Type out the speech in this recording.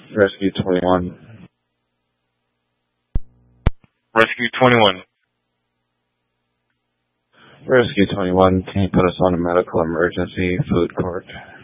Rescue 21. Rescue 21. Rescue 21, can you put us on a medical emergency food court?